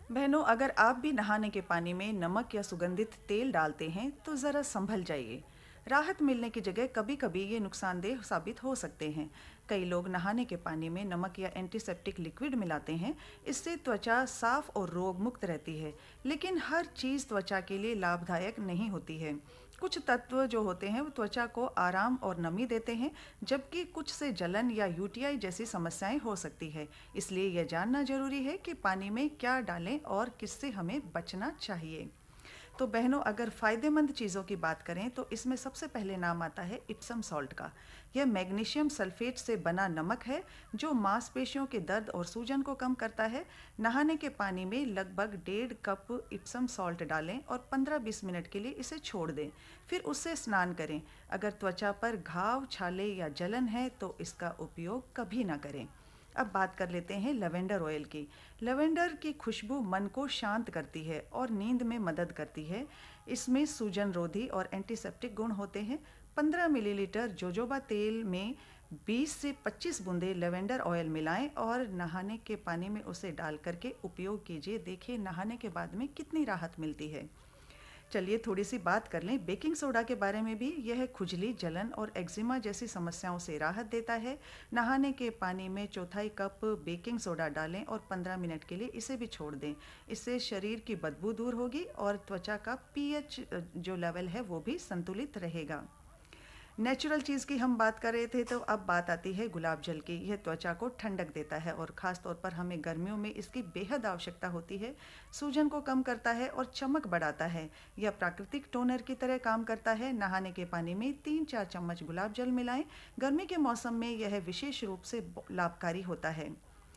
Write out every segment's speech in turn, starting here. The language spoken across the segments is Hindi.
बहनों, अगर आप भी नहाने के पानी में नमक या सुगंधित तेल डालते हैं तो ज़रा संभल जाइए। राहत मिलने की जगह कभी कभी ये नुकसानदेह साबित हो सकते हैं। कई लोग नहाने के पानी में नमक या एंटीसेप्टिक लिक्विड मिलाते हैं। इससे त्वचा साफ और रोग मुक्त रहती है, लेकिन हर चीज़ त्वचा के लिए लाभदायक नहीं होती है। कुछ तत्व जो होते हैं वो त्वचा को आराम और नमी देते हैं, जबकि कुछ से जलन या यूटीआई जैसी समस्याएं हो सकती है। इसलिए यह जानना जरूरी है कि पानी में क्या डालें और किससे हमें बचना चाहिए। तो बहनों, अगर फ़ायदेमंद चीज़ों की बात करें तो इसमें सबसे पहले नाम आता है इप्सम सॉल्ट का। यह मैग्नीशियम सल्फेट से बना नमक है जो मांसपेशियों के दर्द और सूजन को कम करता है। नहाने के पानी में लगभग 1.5 कप इप्सम सॉल्ट डालें और 15-20 मिनट के लिए इसे छोड़ दें। फिर उससे स्नान करें। अगर त्वचा पर घाव, छाले या जलन है तो इसका उपयोग कभी ना करें। अब बात कर लेते हैं लेवेंडर ऑयल की। लेवेंडर की खुशबू मन को शांत करती है और नींद में मदद करती है। इसमें सूजन रोधी और एंटीसेप्टिक गुण होते हैं। 15 मिलीलीटर जोजोबा तेल में 20 से 25 बूंदे लेवेंडर ऑयल मिलाएं और नहाने के पानी में उसे डाल करके उपयोग कीजिए। देखिए नहाने के बाद में कितनी राहत मिलती है। चलिए थोड़ी सी बात कर लें बेकिंग सोडा के बारे में भी। यह खुजली, जलन और एक्जिमा जैसी समस्याओं से राहत देता है। नहाने के पानी में 1/4 कप बेकिंग सोडा डालें और 15 मिनट के लिए इसे भी छोड़ दें। इससे शरीर की बदबू दूर होगी और त्वचा का पीएच जो लेवल है वो भी संतुलित रहेगा। नेचुरल चीज़ की हम बात कर रहे थे, तो अब बात आती है गुलाब जल की। यह त्वचा को ठंडक देता है और ख़ास तौर पर हमें गर्मियों में इसकी बेहद आवश्यकता होती है। सूजन को कम करता है और चमक बढ़ाता है। यह प्राकृतिक टोनर की तरह काम करता है। नहाने के पानी में 3-4 चम्मच गुलाब जल मिलाएं। गर्मी के मौसम में यह विशेष रूप से लाभकारी होता है।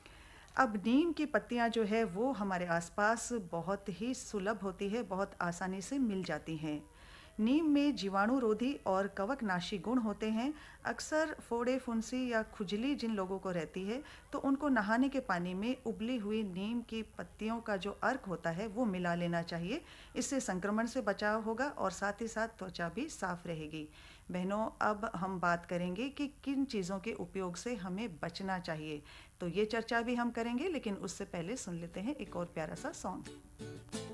अब नीम की पत्तियां जो है वो हमारे आसपास बहुत ही सुलभ होती है, बहुत आसानी से मिल जाती हैं। नीम में जीवाणुरोधी और कवकनाशी गुण होते हैं। अक्सर फोड़े, फुंसी या खुजली जिन लोगों को रहती है तो उनको नहाने के पानी में उबली हुई नीम की पत्तियों का जो अर्क होता है वो मिला लेना चाहिए। इससे संक्रमण से बचाव होगा और साथ ही साथ त्वचा भी साफ रहेगी। बहनों, अब हम बात करेंगे कि किन चीज़ों के उपयोग से हमें बचना चाहिए। तो ये चर्चा भी हम करेंगे, लेकिन उससे पहले सुन लेते हैं एक और प्यारा सा सॉन्ग।